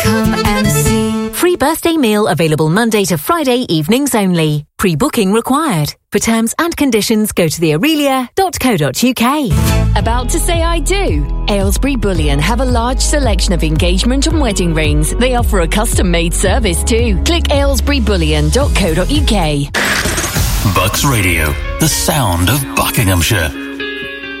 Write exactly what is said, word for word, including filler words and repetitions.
Come and see. Free birthday meal available Monday to Friday evenings only. Pre-booking required. For terms and conditions, go to the aurelia dot co dot uk. About to say I do? Aylesbury Bullion have a large selection of engagement and wedding rings. They offer a custom-made service too. Click aylesbury bullion dot co dot uk. Bucks Radio, the sound of Buckinghamshire.